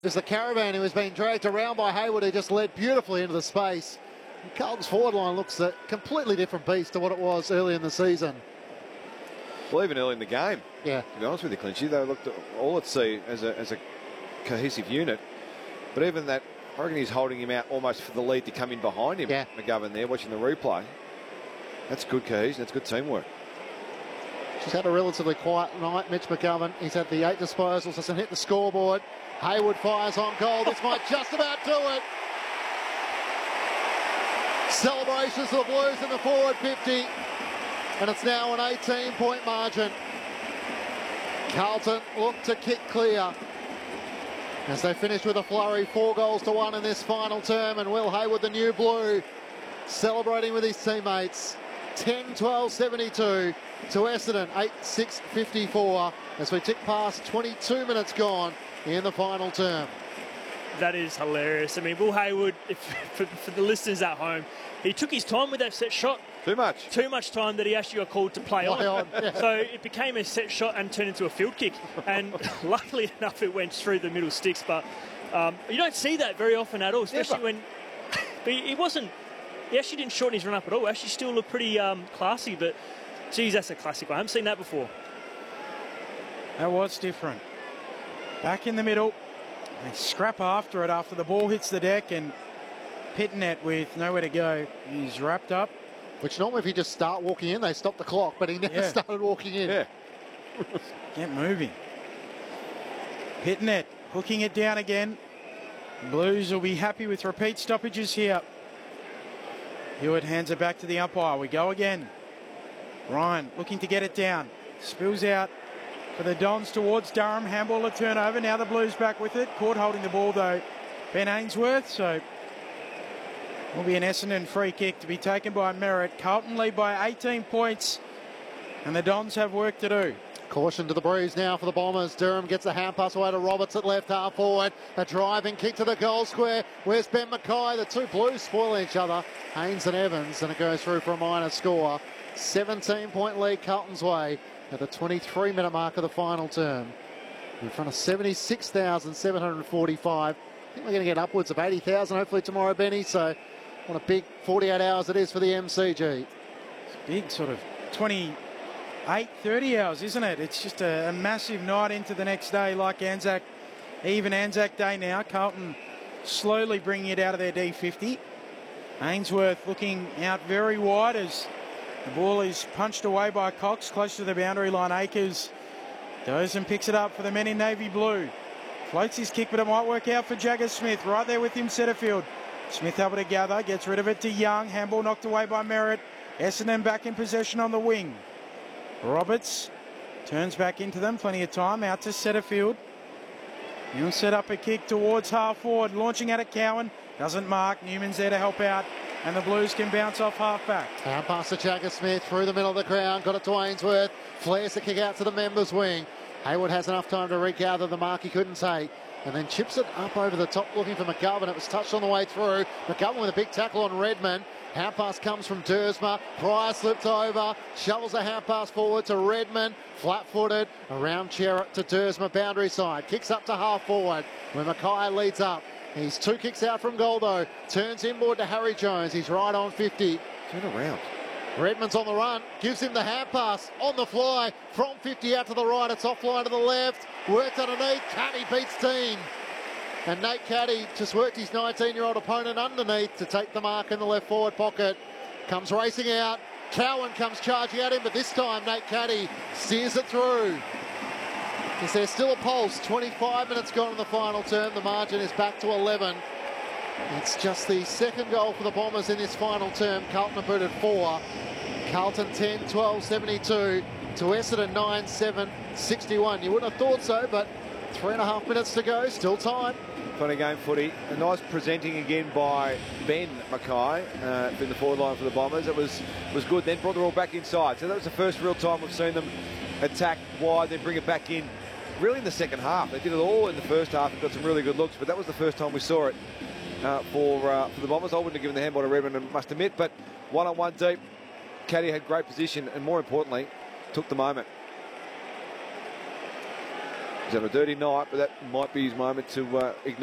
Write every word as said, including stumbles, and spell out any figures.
There's the Caravan who has been dragged around by Hayward, who just led beautifully into the space. And Carlton's forward line looks a completely different beast to what it was early in the season. Well, even early in the game, yeah. To be honest with you, Clinchy, they looked all at sea as a, as a cohesive unit. But even that, I reckon he's holding him out almost for the lead to come in behind him. Yeah. McGovern there, watching the replay. That's good cohesion. That's good teamwork. She's had a relatively quiet night, Mitch McGovern. He's had the eight disposals, doesn't hit the scoreboard. Hayward fires on goal. This might just about do it. Celebrations for the Blues in the forward fifty. And it's now an eighteen-point margin. Carlton look to kick clear as they finish with a flurry, four goals to one in this final term. And Will Hayward, the new Blue, celebrating with his teammates. ten twelve seventy-two to Essendon, eight six fifty-four, as we tick past twenty-two minutes gone in the final term. That is hilarious. I mean, Will Hayward, if, for, for the listeners at home, he took his time with that set shot. Too much. Too much time that he actually got called to play, play on. on yeah. So it became a set shot and turned into a field kick. And luckily enough, it went through the middle sticks. But um, you don't see that very often at all, especially Never. when but he wasn't, he actually didn't shorten his run up at all. Actually still looked pretty um, classy, but geez, that's a classic one. I haven't seen that before. That was different. Back in the middle. They scrap after it after the ball hits the deck, and Pittonet with nowhere to go. He's wrapped up. Which normally if you just start walking in, they stop the clock, but he never Yeah. started walking in. Yeah. Get moving. Pittonet hooking it down again. Blues will be happy with repeat stoppages here. Hewitt hands it back to the umpire. We go again. Ryan looking to get it down. Spills out for the Dons towards Durham. Handball a turnover. Now the Blues back with it. Court holding the ball though. Ben Ainsworth. So will be an Essendon free kick to be taken by Merritt. Carlton lead by eighteen points. And the Dons have work to do. Caution to the breeze now for the Bombers. Durham gets a hand pass away to Roberts at left half forward. A driving kick to the goal square. Where's Ben Mackay? The two Blues spoil each other. Haynes and Evans, and it goes through for a minor score. seventeen-point lead Carlton's way at the twenty-three minute mark of the final term. In front of seventy-six thousand seven hundred forty-five. I think we're going to get upwards of eighty thousand hopefully tomorrow, Benny. So what a big forty-eight hours it is for the M C G. It's big sort of twenty-eight, thirty hours, isn't it? It's just a, a massive night into the next day, like Anzac, even Anzac Day now. Carlton slowly bringing it out of their D fifty. Ainsworth looking out very wide as the ball is punched away by Cox, close to the boundary line. Akers goes and picks it up for the men in navy blue. Floats his kick, but it might work out for Jagger Smith. Right there with him, Setterfield. Smith able to gather, gets rid of it to Young. Handball knocked away by Merritt. Essendon back in possession on the wing. Roberts turns back into them, plenty of time, out to Setterfield. He'll set up a kick towards half forward, launching at it Cowan. Doesn't mark, Newman's there to help out, and the Blues can bounce off half back. Hand pass to Jagger Smith through the middle of the ground, got it to Ainsworth. Flares the kick out to the members' wing. Hayward has enough time to regather the mark he couldn't take, and then chips it up over the top looking for McGovern. It was touched on the way through. McGovern with a big tackle on Redman. Hand pass comes from Dersma. Pryor slipped over, shovels a hand pass forward to Redman. Flat-footed around Cherrett to Dersma, boundary side. Kicks up to half forward where Mackay leads up. He's two kicks out from goal though. Turns inboard to Harry Jones. He's right on fifty. Turn around. Redmond's on the run, gives him the hand pass on the fly from fifty out to the right. It's offline to the left. Worked underneath. Caddy beats Dean. And Nate Caddy just worked his nineteen-year-old opponent underneath to take the mark in the left forward pocket. Comes racing out. Cowan comes charging at him, but this time Nate Caddy steers it through. Is there still a pulse? twenty-five minutes gone in the final term. The margin is back to eleven. It's just the second goal for the Bombers in this final term. Carlton have booted four. Carlton ten twelve seventy-two to Essendon nine seven sixty-one. You wouldn't have thought so, but three and a half minutes to go. Still time. Funny game footy. A nice presenting again by Ben Mackay uh, in the forward line for the Bombers. It was was good. Then brought the ball back inside. So that was the first real time we've seen them attack wide, then bring it back in. Really in the second half. They did it all in the first half and got some really good looks, but that was the first time we saw it uh, for uh, for the Bombers. I wouldn't have given the handball to Redmond, I must admit, but one-on-one deep. Caddy had great position and, more importantly, took the moment. He's had a dirty night, but that might be his moment to uh, ignite.